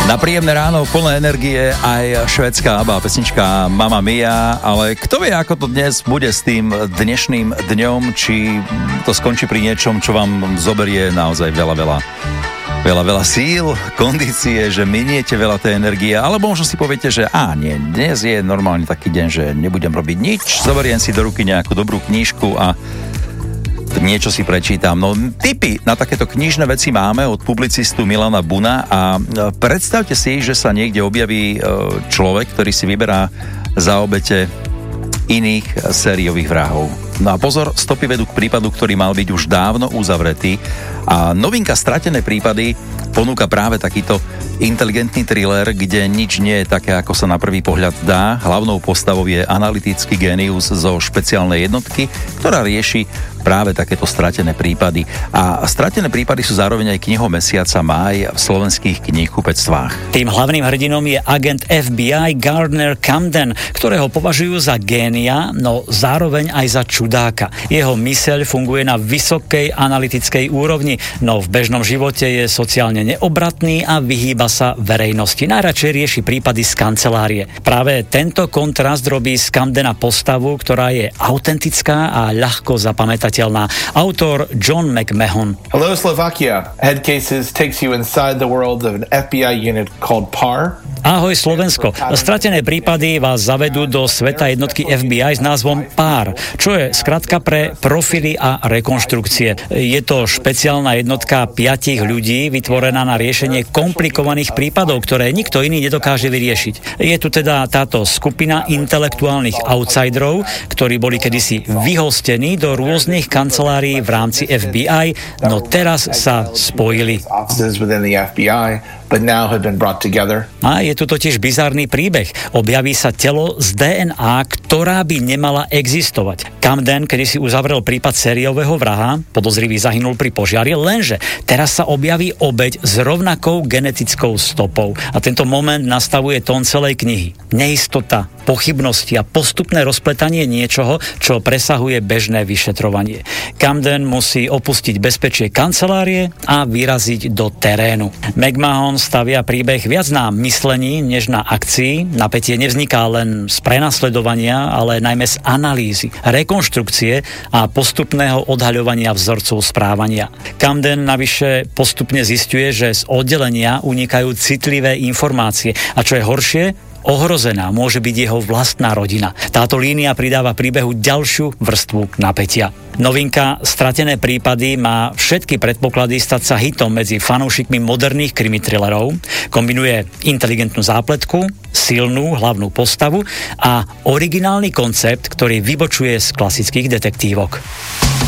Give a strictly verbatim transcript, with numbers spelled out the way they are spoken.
Na príjemné ráno, plné energie aj švédska ABBA, pesnička Mamma Mia, ale kto vie, ako to dnes bude s tým dnešným dňom, či to skončí pri niečom, čo vám zoberie naozaj veľa, veľa, veľa, veľa síl, kondície, že miniete veľa tej energie, alebo možno si poviete, že á, nie, dnes je normálne taký deň, že nebudem robiť nič, zoberiem si do ruky nejakú dobrú knižku a niečo si prečítam. No, tipy na takéto knižné veci máme od publicistu Milana Buna a predstavte si, že sa niekde objaví človek, ktorý si vyberá za obete iných sériových vrahov. No a pozor, stopy vedú k prípadu, ktorý mal byť už dávno uzavretý a novinka Stratené prípady ponúka práve takýto inteligentný thriller, kde nič nie je také, ako sa na prvý pohľad dá. Hlavnou postavou je analytický génius zo špeciálnej jednotky, ktorá rieši práve takéto stratené prípady. A stratené prípady sú zároveň aj knihou mesiaca máj v slovenských knihkupectvách. Tým hlavným hrdinom je agent ef bí aj Gardner Camden, ktorého považujú za génia, no zároveň aj za čudáka. Jeho myseľ funguje na vysokej analytickej úrovni, no v bežnom živote je sociálne neobratný a vyhýba sa verejnosti. Najradšej rieši prípady z kancelárie. Práve tento kontrast robí z Camdena postavu, ktorá je autentická a ľahko zapamätateľná. Autor John McMahon. Hello Slovakia. Head Cases takes you inside the world of an ef bí aj unit called P A R. Ahoj Slovensko. Stratené prípady vás zavedú do sveta jednotky ef bí aj s názvom P A R, čo je skratka pre profily a rekonštrukcie. Je to špeciálna jednotka piatich ľudí vytvorená na riešenie komplikovaných prípadov, ktoré nikto iný nedokáže vyriešiť. Je tu teda táto skupina intelektuálnych outsiderov, ktorí boli kedysi vyhostení do rôznych kancelárií v rámci ef bí aj, no teraz sa spojili. But now have been brought together. A je tu totiž bizarný príbeh. Objaví sa telo z dé en á, ktorá by nemala existovať. Camden, kedy si uzavrel prípad sériového vraha, podozrivý zahynul pri požiari, lenže teraz sa objaví obeť s rovnakou genetickou stopou. A tento moment nastavuje tón celej knihy. Neistota, pochybnosti a postupné rozpletanie niečoho, čo presahuje bežné vyšetrovanie. Camden musí opustiť bezpečie kancelárie a vyraziť do terénu. McMahon stavia príbeh viac na myslení, než na akcii. Napätie nevzniká len z prenasledovania, ale najmä z analýzy, rekonštrukcie a postupného odhaľovania vzorcov správania. Camden navyše postupne zisťuje, že z oddelenia unikajú citlivé informácie a čo je horšie, ohrozená môže byť jeho vlastná rodina. Táto línia pridáva príbehu ďalšiu vrstvu napätia. Novinka Stratené prípady má všetky predpoklady stať sa hitom medzi fanúšikmi moderných krimi-thrillerov. Kombinuje inteligentnú zápletku, silnú hlavnú postavu a originálny koncept, ktorý vybočuje z klasických detektívok.